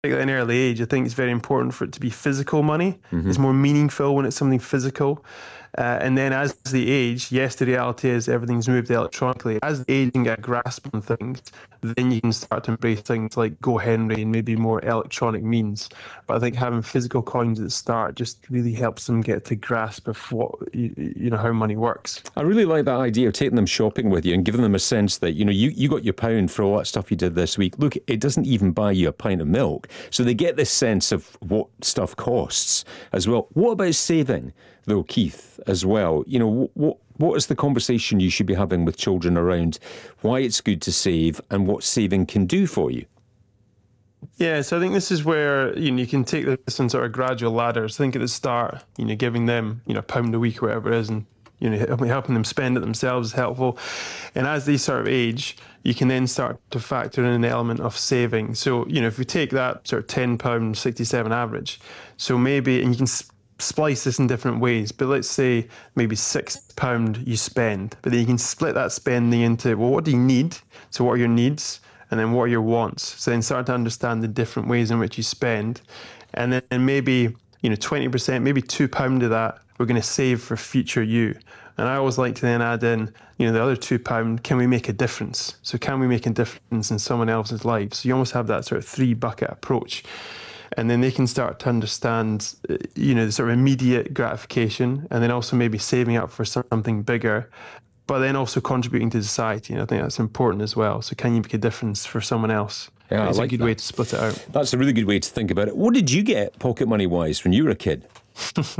at an early age, I think it's very important for it to be physical money. Hmm. It's more meaningful when it's something physical. And then as they age, yes, the reality is everything's moved electronically. As they age and get a grasp on things, then you can start to embrace things like GoHenry and maybe more electronic means. But I think having physical coins at the start just really helps them get to grasp of what how money works. I really like that idea of taking them shopping with you and giving them a sense that, you got your pound for all that stuff you did this week. Look, it doesn't even buy you a pint of milk. So they get this sense of what stuff costs as well. What about saving, though, Keith, as well? What is the conversation you should be having with children around why it's good to save and what saving can do for you? Yeah, so I think this is where you can take this in sort of gradual ladders. Think at the start, giving them a pound a week or whatever it is, and helping them spend it themselves is helpful. And as they sort of age, you can then start to factor in an element of saving. So if we take that sort of £10 67 average, so maybe, and you can splice this in different ways, but let's say maybe £6 you spend, but then you can split that spending into, well, what do you need? So what are your needs? And then what are your wants? So then start to understand the different ways in which you spend. And then maybe, 20%, maybe £2 of that, we're going to save for future you. And I always like to then add in, the other £2, can we make a difference? So can we make a difference in someone else's life? So you almost have that sort of 3-bucket approach. And then they can start to understand, the sort of immediate gratification, and then also maybe saving up for something bigger, but then also contributing to society. And I think that's important as well. So can you make a difference for someone else? Yeah, it's I like a good that. way to split it out. That's a really good way to think about it. What did you get pocket money wise when you were a kid?